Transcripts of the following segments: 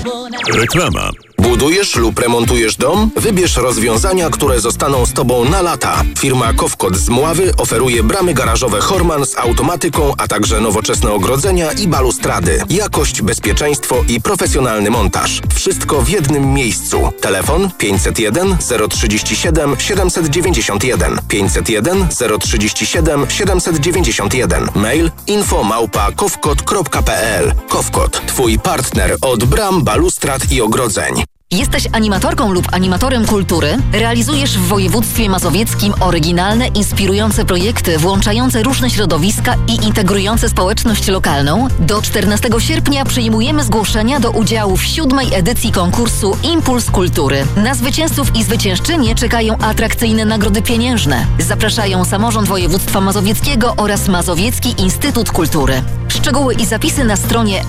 Reklama. Budujesz lub remontujesz dom? Wybierz rozwiązania, które zostaną z Tobą na lata. Firma Kowkot z Mławy oferuje bramy garażowe Horman z automatyką, a także nowoczesne ogrodzenia i balustrady. Jakość, bezpieczeństwo i profesjonalny montaż. Wszystko w jednym miejscu. Telefon 501 037 791 501 037 791. Mail info@kowkot.pl. Kowkot. Twój partner od bram, balustrad i ogrodzeń. Jesteś animatorką lub animatorem kultury? Realizujesz w województwie mazowieckim oryginalne, inspirujące projekty włączające różne środowiska i integrujące społeczność lokalną? Do 14 sierpnia przyjmujemy zgłoszenia do udziału w 7. edycji konkursu Impuls Kultury. Na zwycięzców i zwyciężczynie czekają atrakcyjne nagrody pieniężne. Zapraszają samorząd województwa mazowieckiego oraz Mazowiecki Instytut Kultury. Szczegóły i zapisy na stronie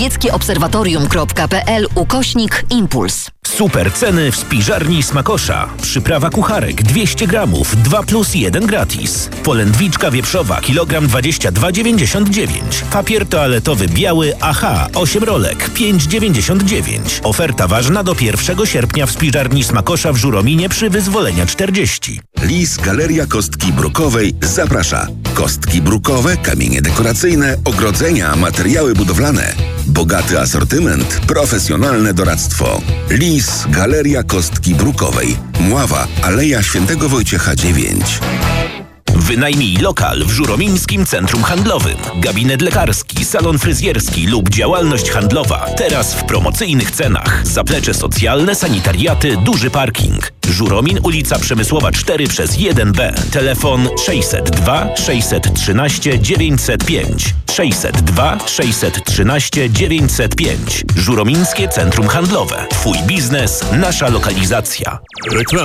mazowieckieobserwatorium.pl/impuls. Super ceny w spiżarni Smakosza. Przyprawa kucharek 200 gramów, 2 + 1 gratis. Polędwiczka wieprzowa, kilogram 22,99. Papier toaletowy biały AHA, 8 rolek, 5,99. Oferta ważna do 1 sierpnia w spiżarni Smakosza w Żurominie przy Wyzwolenia 40. Lis Galeria Kostki Brukowej zaprasza. Kostki brukowe, kamienie dekoracyjne, ogrodzenia, materiały budowlane. Bogaty asortyment, profesjonalne doradztwo. Lis Galeria Kostki Brukowej. Mława, Aleja Świętego Wojciecha 9. Wynajmij lokal w Żuromińskim Centrum Handlowym. Gabinet lekarski, salon fryzjerski lub działalność handlowa. Teraz w promocyjnych cenach. Zaplecze socjalne, sanitariaty, duży parking. Żuromin, ulica Przemysłowa 4/1B. Telefon 602 613 905. 602 613 905. Żuromińskie Centrum Handlowe. Twój biznes, nasza lokalizacja. Reklama.